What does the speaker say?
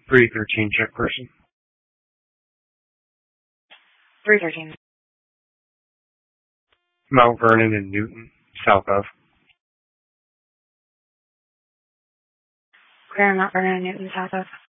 313 check person. 313. Mount Vernon and Newton, south of. Clear Mount Vernon and Newton, south of.